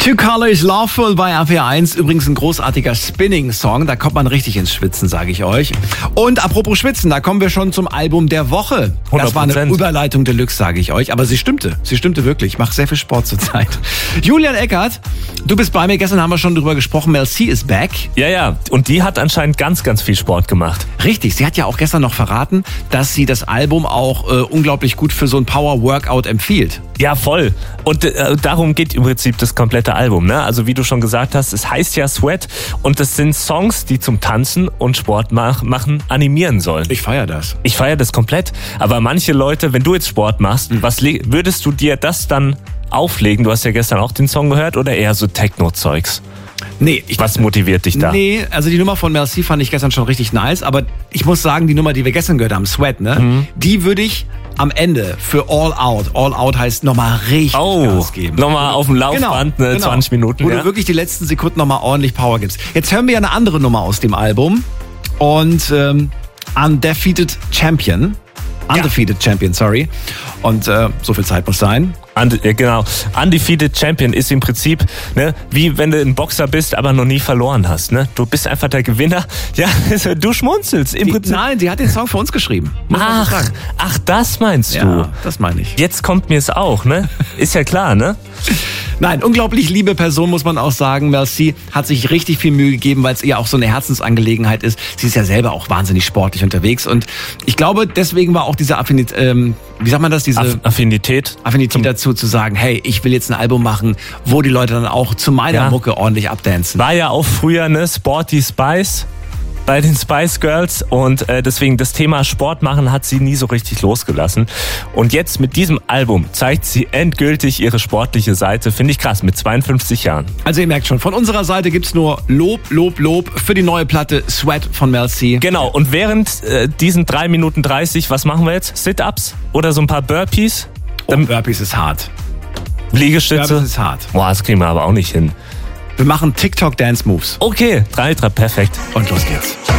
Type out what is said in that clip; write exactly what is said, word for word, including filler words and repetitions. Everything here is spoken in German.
Two Colors Lawful bei R P R eins. Übrigens ein großartiger Spinning-Song. Da kommt man richtig ins Schwitzen, sage ich euch. Und apropos Schwitzen, da kommen wir schon zum Album der Woche. Das war eine Überleitung Deluxe, sage ich euch. Aber sie stimmte. Sie stimmte wirklich. Ich mache sehr viel Sport zurzeit. Julian Eckert, du bist bei mir. Gestern haben wir schon drüber gesprochen. Mel C is back. Ja, ja. Und die hat anscheinend ganz, ganz viel Sport gemacht. Richtig. Sie hat ja auch gestern noch verraten, dass sie das Album auch äh, unglaublich gut für so ein Power-Workout empfiehlt. Ja, voll. Und äh, darum geht im Prinzip das komplette Album, ne? Also wie du schon gesagt hast, es heißt ja Sweat und das sind Songs, die zum Tanzen und Sport mach, machen animieren sollen. Ich feiere das. Ich feiere das komplett. Aber manche Leute, wenn du jetzt Sport machst, mhm. was würdest du dir das dann auflegen? Du hast ja gestern auch den Song gehört oder eher so Techno-Zeugs? Nee, ich, Was motiviert dich da? Nee, also die Nummer von Mel C fand ich gestern schon richtig nice, aber ich muss sagen, die Nummer, die wir gestern gehört haben, Sweat, ne, mhm. die würde ich am Ende für All Out, All Out heißt nochmal richtig oh, Gas geben. Nochmal auf dem Laufband, genau, ne, genau. zwanzig Minuten. Wo ja? du wirklich die letzten Sekunden nochmal ordentlich Power gibst. Jetzt hören wir ja eine andere Nummer aus dem Album und ähm, Undefeated Champion. Undefeated ja. Champion, sorry. Und äh, so viel Zeit muss sein. Und, ja, genau. Undefeated Champion ist im Prinzip, ne, wie wenn du ein Boxer bist, aber noch nie verloren hast. Ne? Du bist einfach der Gewinner. Ja, du schmunzelst. Im die, Prinzip. Nein, sie hat den Song für uns geschrieben. Ach, ach, das meinst du? Ja, das meine ich. Jetzt kommt mir es auch, ne? Ist ja klar, ne? Nein, unglaublich liebe Person, muss man auch sagen. Mel C hat sich richtig viel Mühe gegeben, weil es ihr auch so eine Herzensangelegenheit ist. Sie ist ja selber auch wahnsinnig sportlich unterwegs und ich glaube, deswegen war auch diese Affinität, ähm, wie sagt man das, diese Aff- Affinität, Affinität dazu zu sagen, hey, ich will jetzt ein Album machen, wo die Leute dann auch zu meiner ja. Mucke ordentlich abdancen. War ja auch früher, ne, Sporty Spice bei den Spice Girls und äh, deswegen das Thema Sport machen hat sie nie so richtig losgelassen. Und jetzt mit diesem Album zeigt sie endgültig ihre sportliche Seite. Finde ich krass, mit zweiundfünfzig Jahren. Also ihr merkt schon, von unserer Seite gibt's nur Lob, Lob, Lob für die neue Platte Sweat von Mel C. Genau, und während äh, diesen drei Minuten dreißig, was machen wir jetzt? Sit-Ups oder so ein paar Burpees? Oh, Burpees ist hart. Liegestütze? Burpees ist hart. Boah, das kriegen wir aber auch nicht hin. Wir machen TikTok-Dance-Moves. Okay, drei, drei, perfekt. Und los geht's.